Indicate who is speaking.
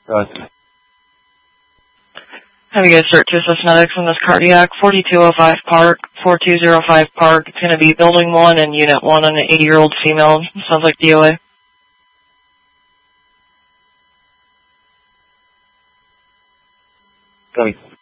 Speaker 1: Go ahead.
Speaker 2: Have you guys searched Cessnetics on this cardiac? 4205 Park, 4205 Park. It's going to be Building 1 and Unit 1 on an 80-year-old female. Sounds like DOA.
Speaker 1: Go ahead.